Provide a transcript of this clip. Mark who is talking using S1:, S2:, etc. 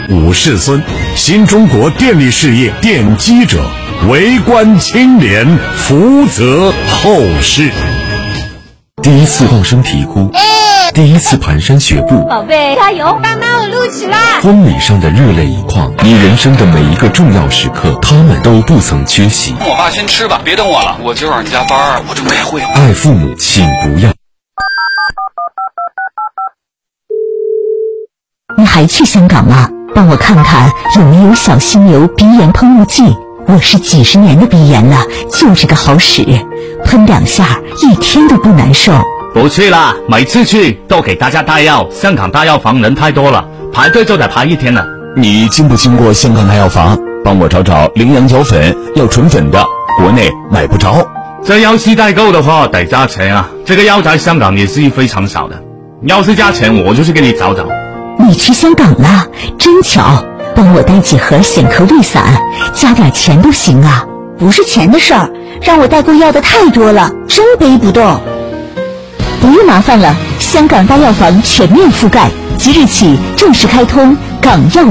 S1: 武士孙，新中国电力事业奠基者，为官清廉，福泽后世。
S2: 第一次放声啼哭，第一次蹒跚学步，
S3: 宝贝加油，爸妈我录取啦！
S2: 婚礼上的热泪盈眶，你人生的每一个重要时刻，他们都不曾缺席。
S4: 我爸先吃吧，别等我了，我今晚加班，我准备开会。
S2: 爱父母，请不要。
S5: 你还去香港吗？帮我看看有没有小犀牛鼻炎喷雾剂。我是几十年的鼻炎了，就这个好使，喷2下一天都不难受。
S6: 不去了，每次去都给大家带药，香港大药房人太多了，排队就得排1天了。
S7: 你经不经过香港大药房？帮我找找羚羊角粉，要纯粉的，国内买不着。
S6: 这药是代购的话得加钱啊，这个药在香港也是非常少的，要是加钱我就去给你找找。
S5: 你去香港了，真巧，帮我带几盒显壳胃散，加点钱都行啊。
S3: 不是钱的事儿，让我代购要的太多了，真背不动。
S5: 不用麻烦了，香港大药房全面覆盖，即日起正式开通港药